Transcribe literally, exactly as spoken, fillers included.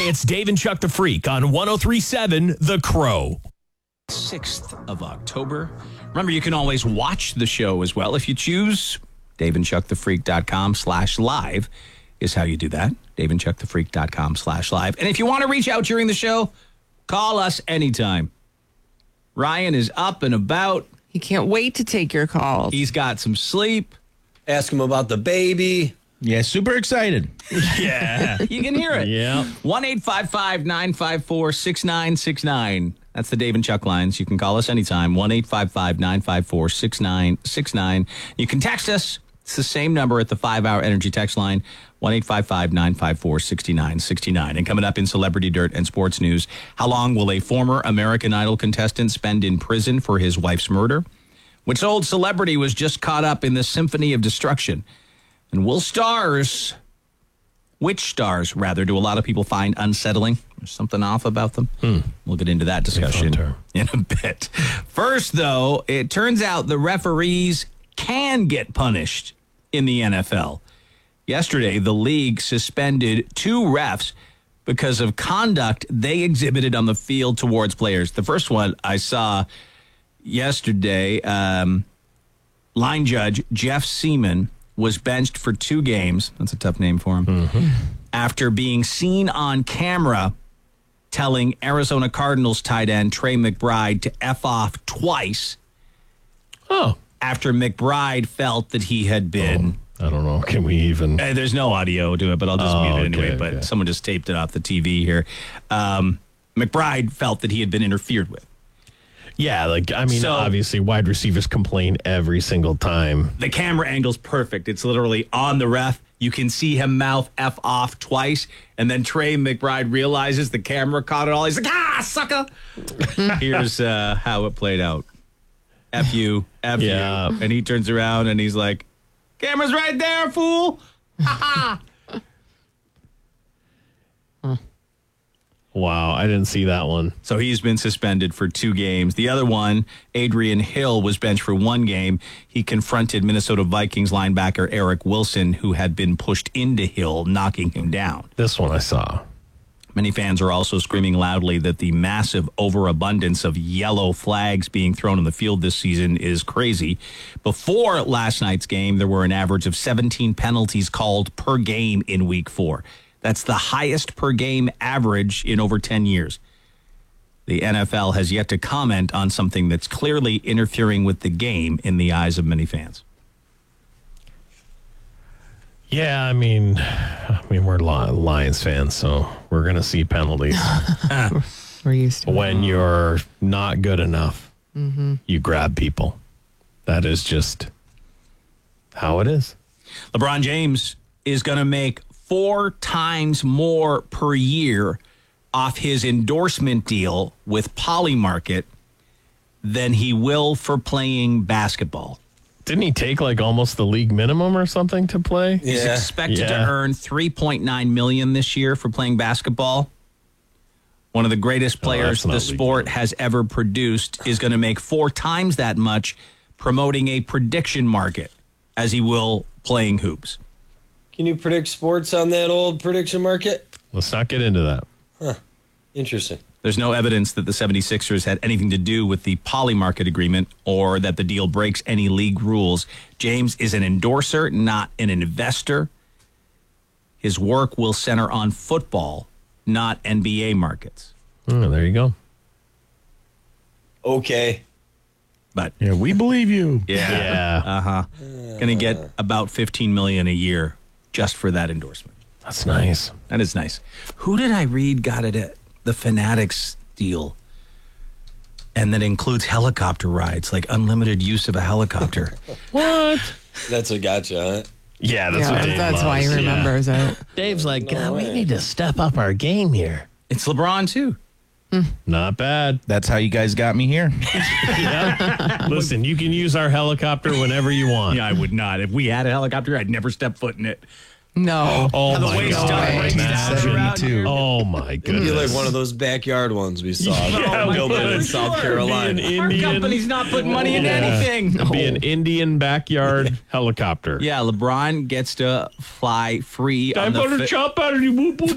Hey, it's Dave and Chuck the Freak on one oh three point seven The Crow. sixth of October. Remember, you can always watch the show as well if you choose. daveandchuckthefreak.com slash live is how you do that. daveandchuckthefreak.com slash live. And if you want to reach out during the show, call us anytime. Ryan is up and about. He can't wait to take your calls. He's got some sleep. Ask him about the baby. Yeah, super excited. Yeah. You can hear it. Yeah. one eight five five nine five four six nine six nine. That's the Dave and Chuck lines. You can call us anytime. one eight five five nine five four six nine six nine. You can text us. It's the same number at the five-hour energy text line. one eight five five nine five four six nine six nine. And coming up in Celebrity Dirt and Sports News, how long will a former American Idol contestant spend in prison for his wife's murder? Which old celebrity was just caught up in the symphony of destruction? And will stars, which stars, rather, do a lot of people find unsettling? There's something off about them. Hmm. We'll get into that discussion in a bit. First, though, it turns out the referees can get punished in the N F L. Yesterday, the league suspended two refs because of conduct they exhibited on the field towards players. The first one I saw yesterday, um, line judge Jeff Seaman was benched for two games. That's a tough name for him. Mm-hmm. After being seen on camera telling Arizona Cardinals tight end Trey McBride to F off twice. Oh. After McBride felt that he had been... Oh, I don't know. Can we even... Uh, there's no audio to it, but I'll just oh, mute it anyway. okay, But okay. someone just taped it off the T V here. Um, McBride felt that he had been interfered with. Yeah, like, I mean, So- obviously, wide receivers complain every single time. The camera angle's perfect. It's literally on the ref. You can see him mouth F off twice, and then Trey McBride realizes the camera caught it all. He's like, ah, sucker. Here's uh, how it played out. F you, F Yeah. you. And he turns around and he's like, camera's right there, fool. Ha ha. Wow, I didn't see that one. So he's been suspended for two games. The other one, Adrian Hill, was benched for one game. He confronted Minnesota Vikings linebacker Eric Wilson, who had been pushed into Hill, knocking him down. This one I saw. Many fans are also screaming loudly that the massive overabundance of yellow flags being thrown on the field this season is crazy. Before last night's game, there were an average of seventeen penalties called per game in week four. That's the highest per game average in over ten years. The N F L has yet to comment on something that's clearly interfering with the game in the eyes of many fans. Yeah, I mean, I mean, we're Lions fans, so we're going to see penalties. We're used to it. When you're not good enough, Mm-hmm. you grab people. That is just how it is. LeBron James is going to make four times more per year off his endorsement deal with Polymarket than he will for playing basketball. Didn't he take like almost the league minimum or something to play? He's Yeah. expected Yeah. to earn three point nine million dollars this year for playing basketball. One of the greatest players that's not the legal. sport has ever produced is going to make four times that much promoting a prediction market as he will playing hoops. Can you predict sports on that old prediction market? Let's not get into that. Interesting. There's no evidence that the seventy-sixers had anything to do with the Polymarket agreement or that the deal breaks any league rules. James is an endorser, not an investor. His work will center on football, not N B A markets. Oh, there you go. Okay. But Yeah, we believe you. yeah, Yeah. uh-huh. Going to get about fifteen million dollars a year just for that endorsement. That's nice. That is nice. Who did I read got it at the Fanatics deal? And that includes helicopter rides, like unlimited use of a helicopter. What? That's what got you, huh? Yeah, that's Yeah, what Dave that's why he loves, yeah. remembers it. Dave's like, No "God, we way." need to step up our game here. It's LeBron, too. Not bad. That's how you guys got me here. Yeah. Listen, you can use our helicopter whenever you want. Yeah, I would not. If we had a helicopter, I'd never step foot in it. No. Oh, the my way God. stuff breaks down Imagine. around here. Oh, my It'd goodness. be like one of those backyard ones we saw. Yeah, built we in would. South Sure. Carolina. Be an Our Indian- company's not putting money into Yeah. anything. It'd be an Indian backyard helicopter. Yeah, LeBron gets to fly free I on the put a fi- chop out of you.